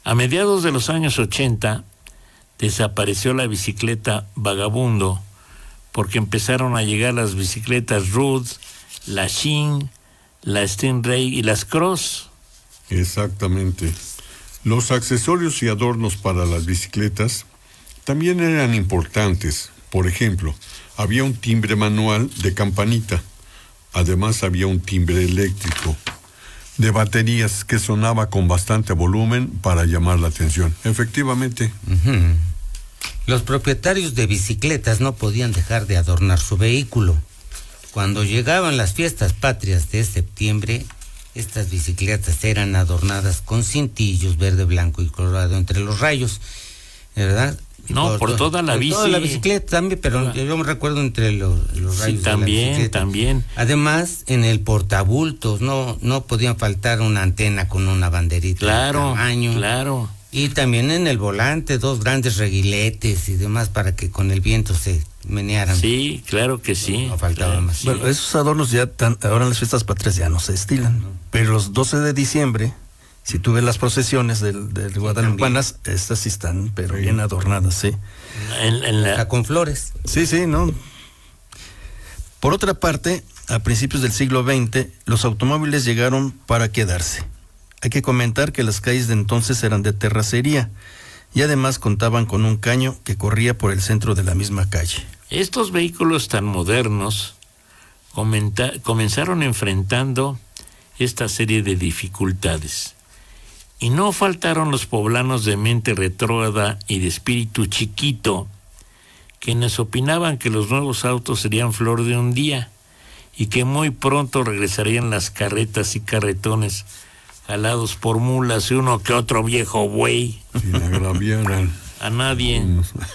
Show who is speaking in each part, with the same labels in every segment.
Speaker 1: A mediados de los años 80 desapareció la bicicleta vagabundo porque empezaron a llegar las bicicletas Roots, la Shin, la Stingray y las Cross.
Speaker 2: Exactamente. Los accesorios y adornos para las bicicletas también eran importantes. Por ejemplo, había un timbre manual de campanita. Además había un timbre eléctrico de baterías que sonaba con bastante volumen para llamar la atención. Efectivamente.
Speaker 3: Uh-huh. Los propietarios de bicicletas no podían dejar de adornar su vehículo. Cuando llegaban las fiestas patrias de septiembre, estas bicicletas eran adornadas con cintillos verde, blanco y colorado entre los rayos, ¿verdad?
Speaker 1: No, por toda la bici.
Speaker 3: Toda la bicicleta también, pero yo me recuerdo entre los rayos.
Speaker 1: Sí, también,
Speaker 3: de la bicicleta.
Speaker 1: También.
Speaker 3: Además, en el portabultos no podían faltar una antena con una banderita de tamaño.
Speaker 1: Claro.
Speaker 3: Y también en el volante, 2 grandes reguiletes y demás para que con el viento se menearan.
Speaker 1: Sí, claro que sí.
Speaker 3: No faltaba más.
Speaker 4: Sí. Bueno, esos adornos ahora en las fiestas patrias ya no se estilan. Pero los 12 de diciembre, si tú ves las procesiones de guadalupanas, estas sí están, pero bien adornadas, sí.
Speaker 3: Con flores.
Speaker 4: Sí, ¿no? Por otra parte, a principios del siglo XX, los automóviles llegaron para quedarse. Hay que comentar que las calles de entonces eran de terracería y además contaban con un caño que corría por el centro de la misma calle.
Speaker 1: Estos vehículos tan modernos comenzaron enfrentando esta serie de dificultades. Y no faltaron los poblanos de mente retrógrada y de espíritu chiquito, quienes opinaban que los nuevos autos serían flor de un día y que muy pronto regresarían las carretas y carretones jalados por mulas y uno que otro viejo buey.
Speaker 2: Sin agraviar
Speaker 1: a nadie.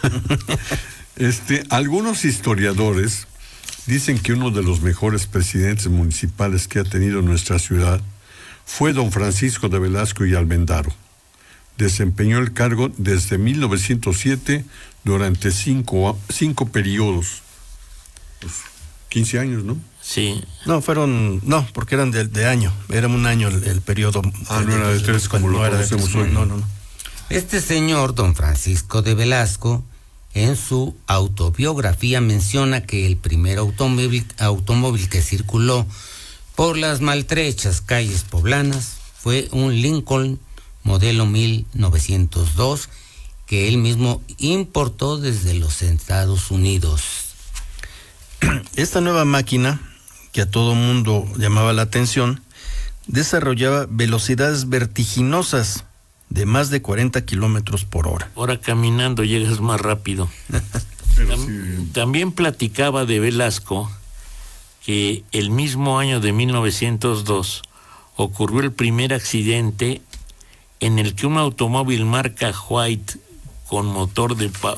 Speaker 2: Algunos historiadores dicen que uno de los mejores presidentes municipales que ha tenido nuestra ciudad fue don Francisco de Velasco y Almendaro. Desempeñó el cargo desde 1907 durante 5 periodos. Pues, 15 años, ¿no?
Speaker 1: Sí.
Speaker 4: No, porque eran de año. Era un año el periodo.
Speaker 2: No era de 3 como lo conocemos hoy.
Speaker 4: No.
Speaker 3: Este señor, don Francisco de Velasco, en su autobiografía menciona que el primer automóvil que circuló por las maltrechas calles poblanas fue un Lincoln modelo 1902 que él mismo importó desde los Estados Unidos.
Speaker 4: Esta nueva máquina, que a todo mundo llamaba la atención, desarrollaba velocidades vertiginosas de más de 40 kilómetros por hora.
Speaker 1: Ahora caminando llegas más rápido. También platicaba de Velasco que el mismo año de 1902 ocurrió el primer accidente en el que un automóvil marca White con motor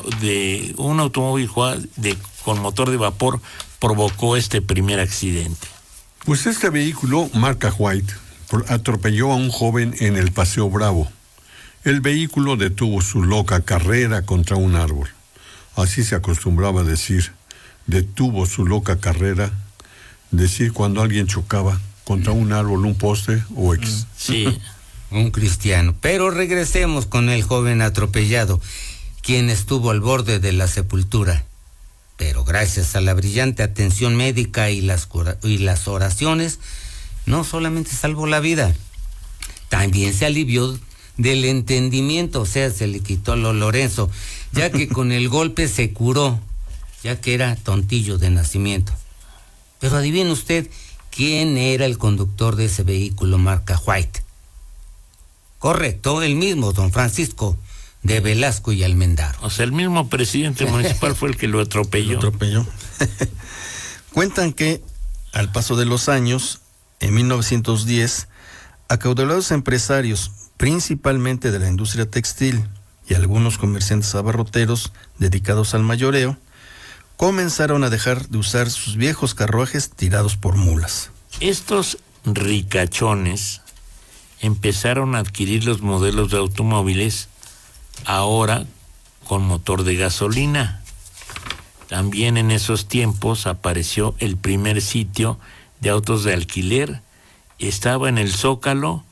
Speaker 1: con motor de vapor provocó este primer accidente.
Speaker 2: Pues este vehículo marca White atropelló a un joven en el Paseo Bravo. El vehículo detuvo su loca carrera contra un árbol. Así se acostumbraba a decir, detuvo su loca carrera, decir cuando alguien chocaba contra un árbol, un poste o X.
Speaker 1: Sí.
Speaker 3: Un cristiano. Pero regresemos con el joven atropellado, quien estuvo al borde de la sepultura. Pero gracias a la brillante atención médica y las oraciones, no solamente salvó la vida, también se alivió del entendimiento, o sea, se le quitó lo Lorenzo, ya que con el golpe se curó, ya que era tontillo de nacimiento. Pero adivine usted quién era el conductor de ese vehículo marca White. Correcto, el mismo don Francisco de Velasco y Almendaro.
Speaker 1: O sea, el mismo presidente municipal fue el que lo atropelló.
Speaker 4: Cuentan que, al paso de los años, en 1910, acaudalados empresarios, principalmente de la industria textil y algunos comerciantes abarroteros dedicados al mayoreo, comenzaron a dejar de usar sus viejos carruajes tirados por mulas.
Speaker 1: Estos ricachones empezaron a adquirir los modelos de automóviles ahora con motor de gasolina. También en esos tiempos apareció el primer sitio de autos de alquiler. Estaba en el Zócalo